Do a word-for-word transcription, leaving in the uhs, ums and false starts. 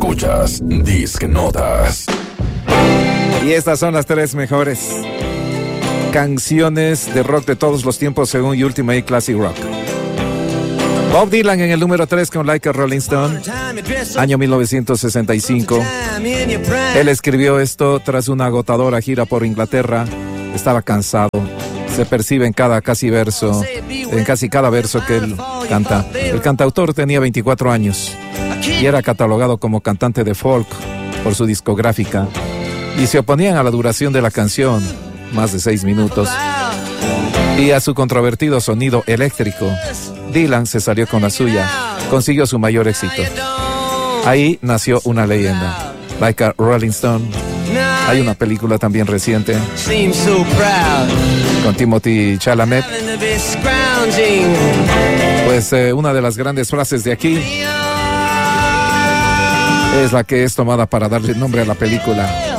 Escuchas Disque Notas. Y estas son las tres mejores canciones de rock de todos los tiempos según Ultimate Classic Rock. Bob Dylan en el número tres con Like a Rolling Stone, año mil novecientos sesenta y cinco. Él escribió esto tras una agotadora gira por Inglaterra. Estaba cansado. Se percibe en cada casi verso, en casi cada verso que él canta. El cantautor tenía veinticuatro años y era catalogado como cantante de folk por su discográfica, y se oponían a la duración de la canción, más de seis minutos, y a su controvertido sonido eléctrico. Dylan se salió con la suya, consiguió su mayor éxito. Ahí nació una leyenda, Like a Rolling Stone. Hay una película también reciente con Timothy Chalamet. Pues eh, una de las grandes frases de aquí es la que es tomada para darle nombre a la película.